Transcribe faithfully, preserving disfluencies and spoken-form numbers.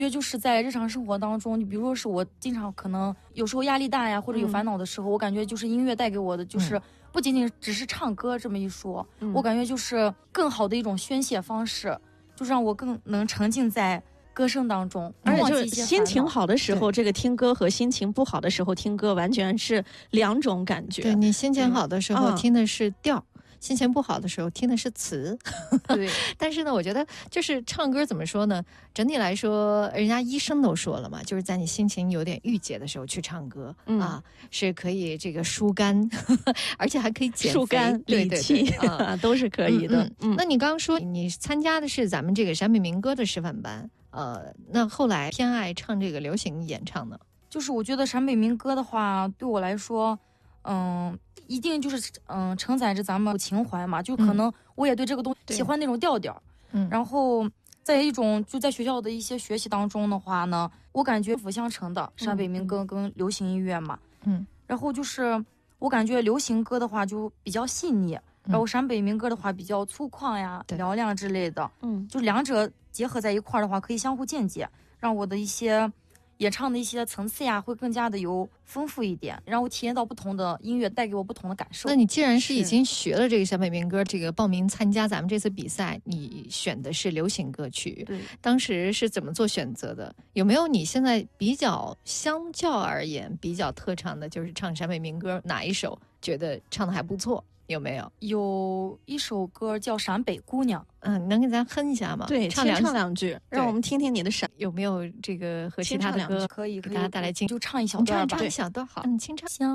因为就是在日常生活当中，你比如说是我经常可能有时候压力大呀，或者有烦恼的时候，嗯、我感觉就是音乐带给我的就是不仅仅只是唱歌这么一说，嗯、我感觉就是更好的一种宣泄方式，就让我更能沉浸在歌声当中。 而且就是心情好的时候，这个听歌和心情不好的时候听歌完全是两种感觉。 对，你心情好的时候听的是调。嗯心情不好的时候听的是词， 对。 但是呢，我觉得就是唱歌怎么说呢？整体来说，人家医生都说了嘛，就是在你心情有点郁结的时候去唱歌、嗯、啊，是可以这个疏肝，而且还可以减肥、 疏肝理气啊，都是可以的。 嗯嗯嗯、那你刚刚说你参加的是咱们这个陕北民歌的师范班，呃，那后来偏爱唱这个流行演唱呢？ 就是我觉得陕北民歌的话，对我来说。嗯，一定就是嗯承载着咱们情怀嘛，就可能我也对这个东西喜欢那种调调，嗯，然后在一种就在学校的一些学习当中的话呢，我感觉相辅相成的陕北民歌跟流行音乐嘛，嗯，然后就是我感觉流行歌的话就比较细腻，然后陕北民歌的话比较粗犷呀、嘹亮之类的，嗯，就两者结合在一块儿的话，可以相互间接，让我的一些。演唱的一些层次呀，会更加的有丰富一点，让我体验到不同的音乐，带给我不同的感受。 那你既然是已经学了这个陕北民歌，这个报名参加咱们这次比赛，你选的是流行歌曲， 对， 当时是怎么做选择的？有没有你现在比较相较而言比较特长的，就是唱陕北民歌哪一首觉得唱的还不错？有没有？ 有一首歌叫《陕北姑娘》， 嗯，能给咱哼一下吗？ 对，唱两唱两句，让我们听听你的陕。 有没有这个和其他的歌可以给大家带来惊？ 就唱一小段吧， 唱一小段好，嗯，清唱。